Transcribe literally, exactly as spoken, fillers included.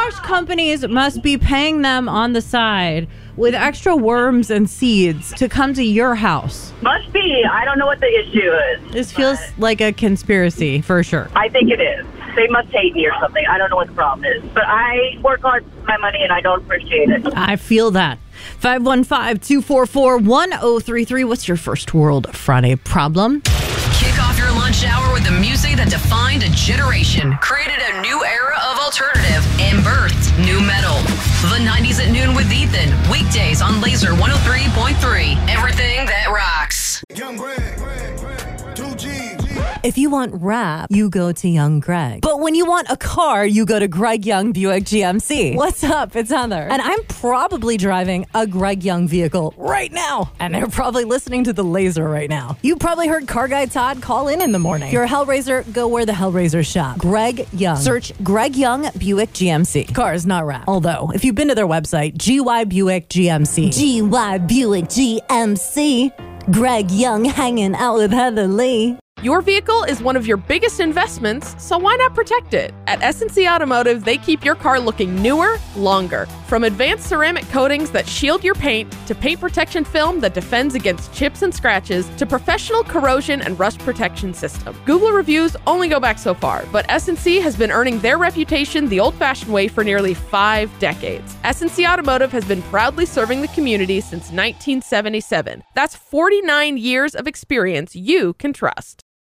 wash companies must be paying them on the side with extra worms and seeds to come to your house. Must be. I don't know what the issue is. This feels like a conspiracy for sure. I think it is. They must hate me or something. I don't know what the problem is. But I work hard for my money and I don't appreciate it. I feel that. five one five, two four four, one zero three three. What's your first World Friday problem? Kick off your lunch hour with the music that defined a generation, created a new era of alternative, and birthed new metal. The nineties at noon with Ethan. Weekdays on Laser one oh three point three. Everything that rocks. Young Greg, two G's. If you want rap, you go to Young Greg. But when you want a car, you go to Greg Young Buick G M C. What's up? It's Heather. And I'm probably driving a Greg Young vehicle right now. And they're probably listening to the Laser right now. You probably heard Car Guy Todd call in in the morning. If you're a Hellraiser, go where the Hellraisers shop. Greg Young. Search Greg Young Buick G M C. Cars, not rap. Although, if you've been to their website, G Y Buick G M C. G Y Buick G M C. Greg Young hanging out with Heather Lee. Your vehicle is one of your biggest investments, so why not protect it? At S and C Automotive, they keep your car looking newer, longer. From advanced ceramic coatings that shield your paint, to paint protection film that defends against chips and scratches, to professional corrosion and rust protection system. Google reviews only go back so far, but S and C has been earning their reputation the old-fashioned way for nearly five decades. S and C Automotive has been proudly serving the community since nineteen seventy-seven. That's forty-nine years of experience you can trust.